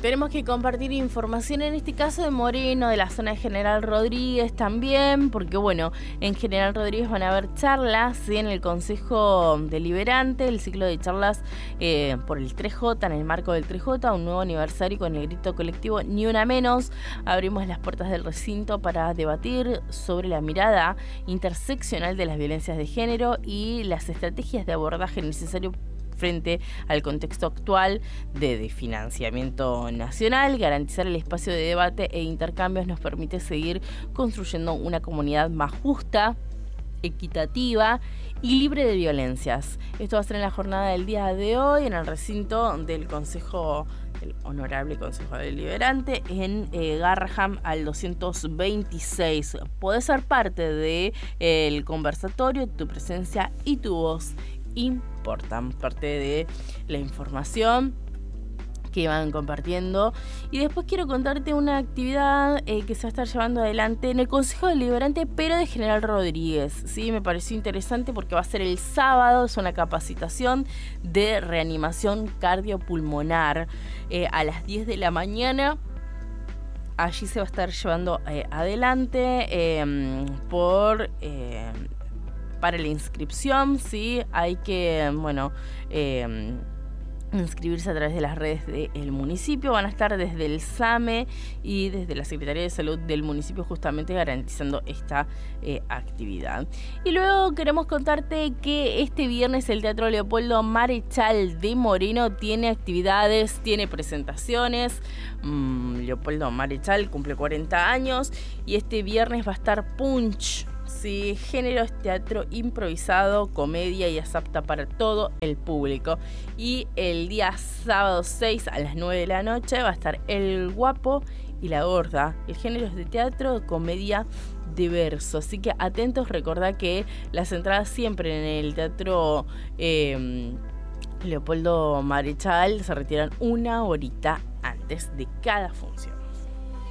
queremos que compartir información en este caso de Moreno, de la zona de General Rodríguez también, porque bueno, en General Rodríguez van a haber charlas, ¿sí? En el Consejo Deliberante, el ciclo de charlas por el 3J, en el marco del 3J, un nuevo aniversario con el grito colectivo Ni Una Menos. Abrimos las puertas del recinto para debatir sobre la mirada interseccional de las violencias de género y las estrategias de abordaje necesario frente al contexto actual de financiamiento nacional. Garantizar el espacio de debate e intercambios nos permite seguir construyendo una comunidad más justa, equitativa y libre de violencias. Esto va a ser en la jornada del día de hoy en el recinto del Consejo, el Honorable Consejo Deliberante, en Garraham al 226. Podés ser parte del conversatorio, tu presencia y tu voz importan, parte de la información que van compartiendo. Y después quiero contarte una actividad que se va a estar llevando adelante en el Consejo Deliberante, pero de General Rodríguez, ¿sí? Me pareció interesante porque va a ser el sábado, es una capacitación de reanimación cardiopulmonar a las 10 de la mañana. Allí se va a estar llevando adelante para la inscripción, ¿sí? Hay que, inscribirse a través de las redes del municipio. Van a estar desde el SAME y desde la Secretaría de Salud del municipio justamente garantizando esta actividad. Y luego queremos contarte que este viernes el Teatro Leopoldo Marechal de Moreno tiene actividades, tiene presentaciones. Leopoldo Marechal cumple 40 años y este viernes va a estar Punch. Sí, género es teatro improvisado, comedia y es apta para todo el público. Y el día sábado 6 a las 9 de la noche va a estar El Guapo y la Gorda. El género es de teatro, comedia de verso. Así que atentos, recordá que las entradas siempre en el Teatro Leopoldo Marechal se retiran una horita antes de cada función.